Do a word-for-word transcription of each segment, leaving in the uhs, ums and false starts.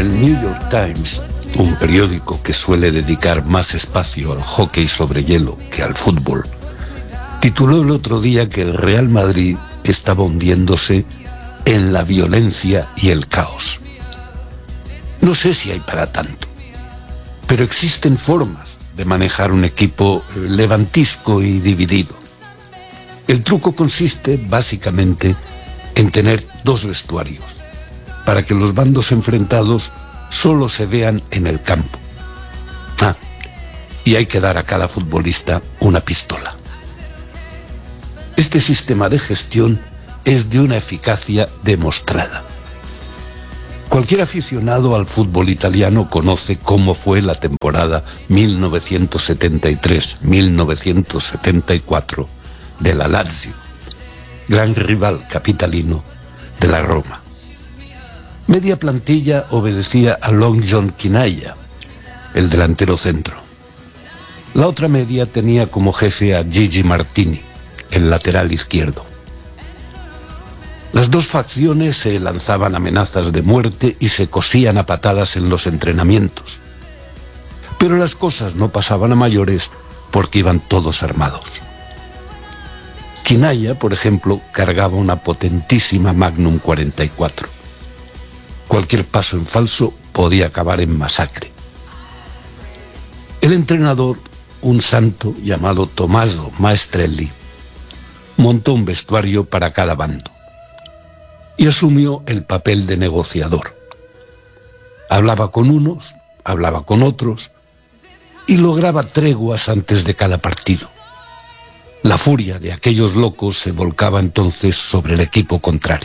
El New York Times, un periódico que suele dedicar más espacio al hockey sobre hielo que al fútbol, tituló el otro día que el Real Madrid estaba hundiéndose en la violencia y el caos. No sé si hay para tanto, pero existen formas de manejar un equipo levantisco y dividido. El truco consiste básicamente en tener dos vestuarios, para que los bandos enfrentados solo se vean en el campo. Ah, y hay que dar a cada futbolista una pistola. Este sistema de gestión es de una eficacia demostrada. Cualquier aficionado al fútbol italiano conoce cómo fue la temporada mil novecientos setenta y tres mil novecientos setenta y cuatro de la Lazio, gran rival capitalino de la Roma. Media plantilla obedecía a Long John Chinaglia, el delantero centro. La otra media tenía como jefe a Gigi Martini, el lateral izquierdo. Las dos facciones se lanzaban amenazas de muerte y se cosían a patadas en los entrenamientos. Pero las cosas no pasaban a mayores porque iban todos armados. Chinaglia, por ejemplo, cargaba una potentísima Magnum cuarenta y cuatro. Cualquier paso en falso podía acabar en masacre. El entrenador, un santo llamado Tommaso Maestrelli, montó un vestuario para cada bando y asumió el papel de negociador. Hablaba con unos, hablaba con otros y lograba treguas antes de cada partido. La furia de aquellos locos se volcaba entonces sobre el equipo contrario.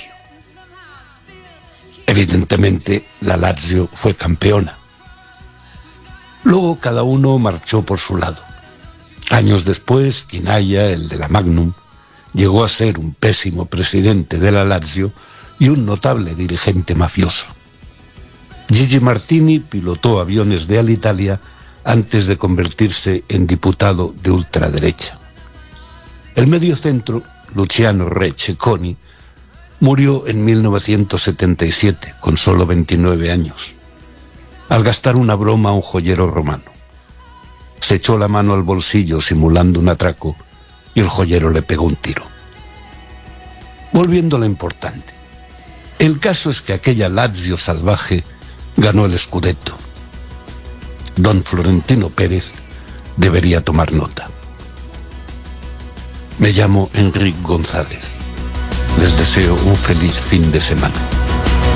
Evidentemente, la Lazio fue campeona. Luego cada uno marchó por su lado. Años después, Chinaglia, el de la Magnum, llegó a ser un pésimo presidente de la Lazio y un notable dirigente mafioso. Gigi Martini pilotó aviones de Alitalia antes de convertirse en diputado de ultraderecha. El mediocentro, Luciano Re Cecconi, murió en mil novecientos setenta y siete, con solo veintinueve años, al gastar una broma a un joyero romano. Se echó la mano al bolsillo simulando un atraco y el joyero le pegó un tiro. Volviendo a lo importante, el caso es que aquella Lazio salvaje ganó el Scudetto. Don Florentino Pérez debería tomar nota. Me llamo Enrique González. Les deseo un feliz fin de semana.